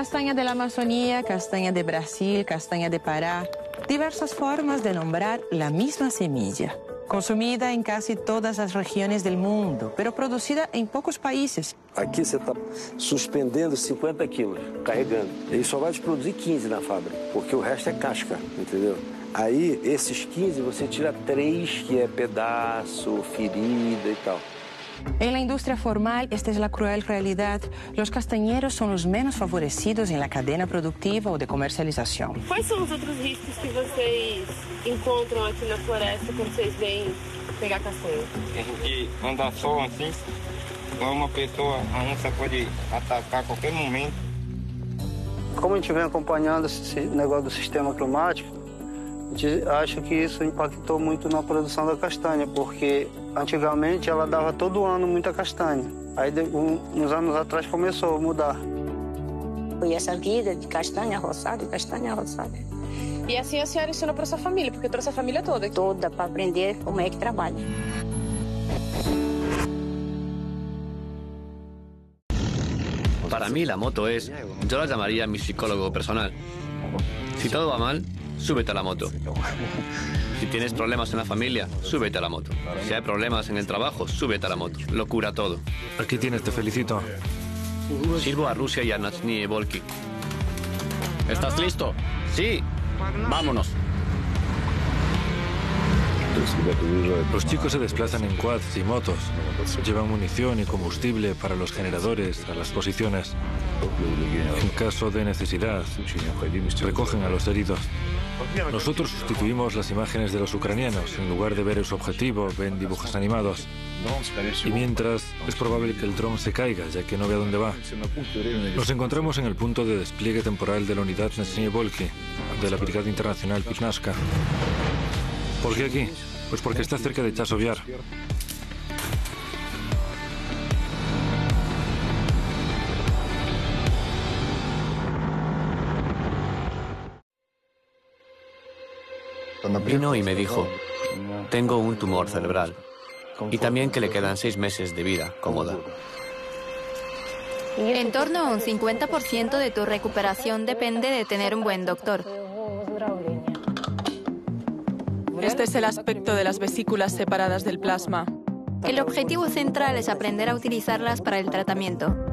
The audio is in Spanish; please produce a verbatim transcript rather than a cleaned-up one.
Castaña de la Amazonía, castaña de Brasil, castaña de Pará. Diversas formas de nombrar la misma semilla. Consumida en casi todas las regiones del mundo, pero producida en pocos países. Aqui você está suspendendo cinquenta quilos, carregando. Ele só vai te produzir quinze na fábrica, porque o resto é casca, entendeu? Aí, esses quinze, você tira três, que é pedaço, ferida e tal. En la industria formal, esta es la cruel realidad. Los castañeros son los menos favorecidos en la cadena productiva o de comercialización. Quais são os outros riscos que vocês encontram aqui na floresta quando vocês vêm pegar castanha? A gente anda só assim, uma pessoa, a onça pode atacar a qualquer momento. Como a gente vem acompanhando esse negócio do sistema climático, a gente acha que isso impactou muito na produção da castanha, porque antigamente ela dava todo ano muita castanha. Aí, uns anos atrás, começou a mudar. E essa vida de castanha roçada, castanha roçada. E assim a senhora ensinou para sua família, porque trouxe a família toda aqui? Toda, para aprender como é que trabalha. Para mí la moto es, yo la llamaría mi psicólogo personal. Si todo va mal, súbete a la moto. Si tienes problemas en la familia, súbete a la moto. Si hay problemas en el trabajo, súbete a la moto. Lo cura todo. Aquí tienes, te felicito. Sirvo a Rusia y a Nizhny Volky. ¿Estás listo? Sí. Vámonos. Los chicos se desplazan en quads y motos. Llevan munición y combustible para los generadores a las posiciones. En caso de necesidad, recogen a los heridos. Nosotros sustituimos las imágenes de los ucranianos. En lugar de ver su objetivo, ven dibujos animados. Y mientras, es probable que el dron se caiga, ya que no ve a dónde va. Nos encontramos en el punto de despliegue temporal de la unidad Nizhny Volky, de la Brigada Internacional Pivnashka. ¿Por qué aquí? Pues porque está cerca de Chasov Yar. Vino y me dijo, tengo un tumor cerebral y también que le quedan seis meses de vida cómoda. En torno a un cincuenta por ciento de tu recuperación depende de tener un buen doctor. Este es el aspecto de las vesículas separadas del plasma. El objetivo central es aprender a utilizarlas para el tratamiento.